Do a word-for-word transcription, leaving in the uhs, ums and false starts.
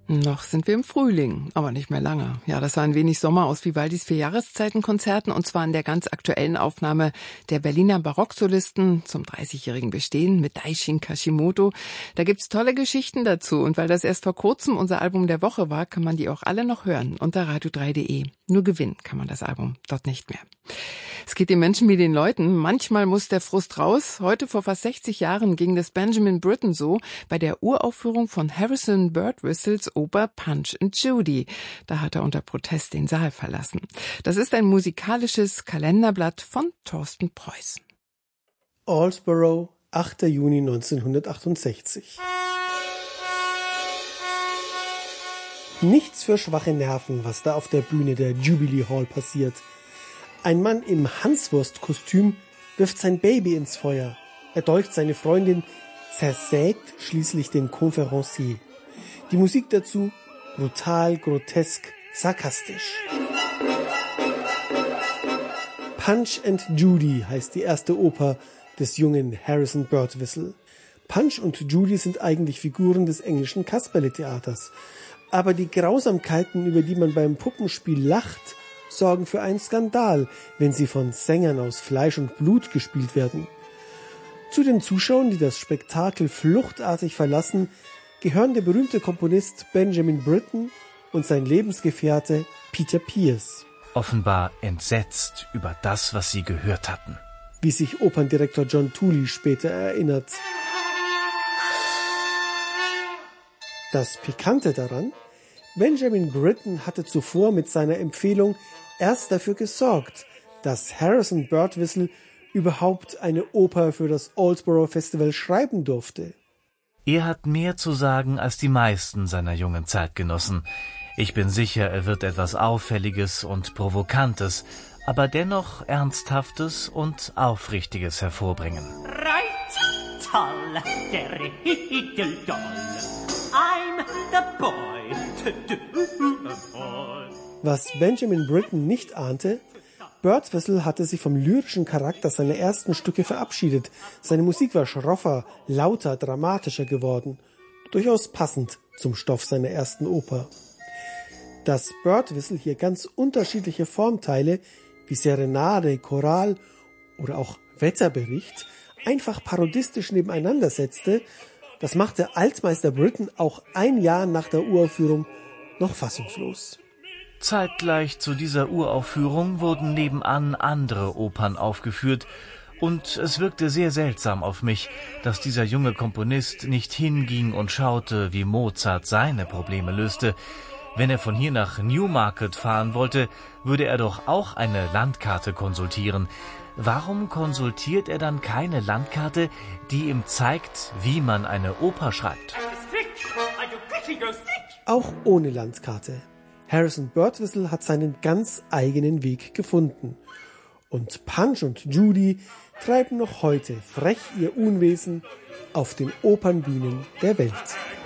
Noch sind wir im Frühling, aber nicht mehr lange. Ja, das sah ein wenig Sommer aus Vivaldis Vier-Jahreszeiten-Konzerten und zwar in der ganz aktuellen Aufnahme der Berliner Barocksolisten zum dreißigjährigen Bestehen mit Daishin Kashimoto. Da gibt's tolle Geschichten dazu und weil das erst vor kurzem unser Album der Woche war, kann man die auch alle noch hören unter radio drei punkt de. Nur gewinnen kann man das Album dort nicht mehr. Es geht den Menschen wie den Leuten. Manchmal muss der Frust raus. Heute vor fast sechzig Jahren ging das Benjamin Britten so bei der Uraufführung von Harrison Birtwhistles Oper Punch and Judy. Da hat er unter Protest den Saal verlassen. Das ist ein musikalisches Kalenderblatt von Thorsten Preuß. Aldborough, achter Juni neunzehnhundertachtundsechzig. Nichts für schwache Nerven, was da auf der Bühne der Jubilee Hall passiert. Ein Mann im Hanswurst-Kostüm wirft sein Baby ins Feuer, erdolcht seine Freundin, zersägt schließlich den Conférencier. Die Musik dazu brutal, grotesk, sarkastisch. Punch and Judy heißt die erste Oper des jungen Harrison Birtwistle. Punch und Judy sind eigentlich Figuren des englischen Kasperle-Theaters. Aber die Grausamkeiten, über die man beim Puppenspiel lacht, sorgen für einen Skandal, wenn sie von Sängern aus Fleisch und Blut gespielt werden. Zu den Zuschauern, die das Spektakel fluchtartig verlassen, gehören der berühmte Komponist Benjamin Britten und sein Lebensgefährte Peter Pears. Offenbar entsetzt über das, was sie gehört hatten. Wie sich Operndirektor John Tooley später erinnert. Das Pikante daran: Benjamin Britten hatte zuvor mit seiner Empfehlung erst dafür gesorgt, dass Harrison Birtwistle überhaupt eine Oper für das Aldborough Festival schreiben durfte. Er hat mehr zu sagen als die meisten seiner jungen Zeitgenossen. Ich bin sicher, er wird etwas Auffälliges und Provokantes, aber dennoch Ernsthaftes und Aufrichtiges hervorbringen. Right, toll, der Hickeldoll. I'm the boy to do a boy. Was Benjamin Britten nicht ahnte: Birtwistle hatte sich vom lyrischen Charakter seiner ersten Stücke verabschiedet. Seine Musik war schroffer, lauter, dramatischer geworden. Durchaus passend zum Stoff seiner ersten Oper. Dass Birtwistle hier ganz unterschiedliche Formteile wie Serenade, Choral oder auch Wetterbericht einfach parodistisch nebeneinander setzte, das machte Altmeister Britten auch ein Jahr nach der Uraufführung noch fassungslos. Zeitgleich zu dieser Uraufführung wurden nebenan andere Opern aufgeführt, und es wirkte sehr seltsam auf mich, dass dieser junge Komponist nicht hinging und schaute, wie Mozart seine Probleme löste. Wenn er von hier nach Newmarket fahren wollte, würde er doch auch eine Landkarte konsultieren. Warum konsultiert er dann keine Landkarte, die ihm zeigt, wie man eine Oper schreibt? Auch ohne Landkarte. Harrison Birtwistle hat seinen ganz eigenen Weg gefunden. Und Punch und Judy treiben noch heute frech ihr Unwesen auf den Opernbühnen der Welt.